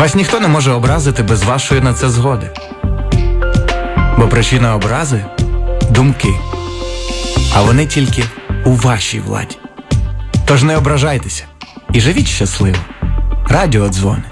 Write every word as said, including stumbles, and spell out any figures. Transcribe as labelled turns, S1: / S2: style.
S1: Вас ніхто не може образити без вашої на це згоди. Бо причина образи – думки. А вони тільки у вашій владі. Тож не ображайтеся і живіть щасливо. Радіодзвони.